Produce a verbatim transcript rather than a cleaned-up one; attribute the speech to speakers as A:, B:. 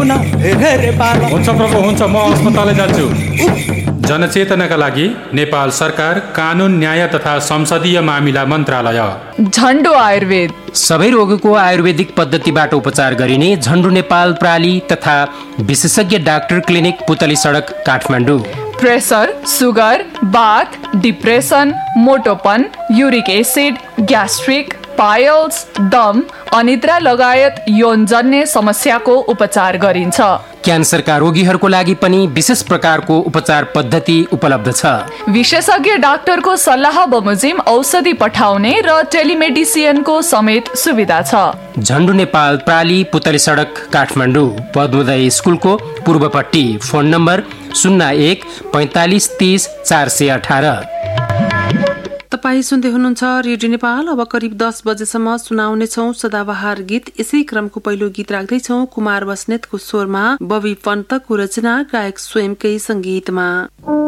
A: न हेरे रे पाल।
B: हुन्छ प्रभु हुन्छ, म अस्पतालै जान्छु। जनचेतनाका लागि नेपाल सरकार कानुन न्याय तथा संसदीय मामिला मन्त्रालय।
C: झन्डु आयुर्वेद
D: सबै रोगको आयुर्वेदिक पद्धतिबाट उपचार गरिने झन्डु नेपाल प्राली तथा विशेषज्ञ डाक्टर क्लिनिक पुतली सडक काठमाडौँ।
C: प्रेसर, सुगर, बाथ, depression, मोटोपन, uric acid, gastric, piles, दम, अनिद्रा लगायत यौनजन्य समस्याको उपचार गरिन्छ।
D: क्यान्सरका रोगीहरूको लागि पनि विशेष प्रकारको उपचार पद्धति उपलब्ध छ।
C: विशेषज्ञ डाक्टरको सल्लाह बमोजिम औषधि पठाउने र टेलिमेडिसिनको समेत सुविधा छ।
D: झन्डु नेपाल प्राली पुतली सडक काठमाडौँ, पद्मोदय स्कुलको पूर्वपट्टि। फोन नम्बर शून्य एक पैँतालिस तीस चार सय अठारह।
E: तपाईँ सुन्दै हुनुहुन्छ रेडियो नेपाल। अब करिब दस बजेसम्म सुनाउनेछौँ सदाबहार गीत। यसै क्रमको पहिलो गीत राख्दैछौँ कुमार बस्नेतको स्वरमा, बबी पन्तको रचना, गायक स्वयंकै सङ्गीतमा।